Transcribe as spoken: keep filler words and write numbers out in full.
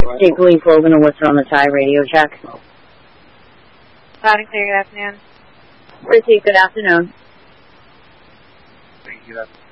State Police Logan and Worcester on the tie radio check. Loud and clear, good afternoon. Richie, good afternoon. Thank you.